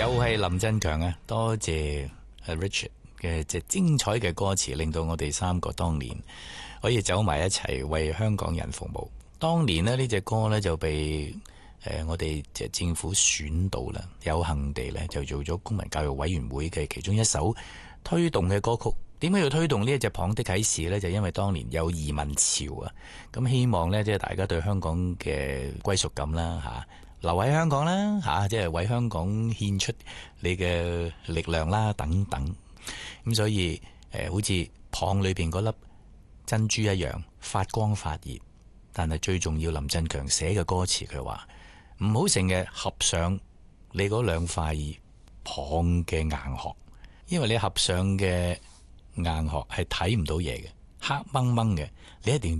又係林振強啊！多謝 Richard 嘅精彩嘅歌詞，令到我哋三個當年可以走埋一齊為香港人服務。當年呢隻歌呢，就被我哋政府選到啦，有幸地呢，就做咗公民教育委員會嘅其中一首推動嘅歌曲。點解要推動呢一隻龐的啟示呢？就因為當年有移民潮啊，咁希望呢，即係大家對香港嘅歸屬感啦吓，留喺香港啦吓，即係為香港獻出你嘅力量啦等等。咁所以好似龐裏邊嗰粒珍珠一樣發光發熱。但係最重要，林振強寫嘅歌詞佢話唔好成日合上你嗰兩塊龐嘅硬殼，因為你合上嘅硬殼係睇唔到嘢嘅，黑掹掹嘅，你一定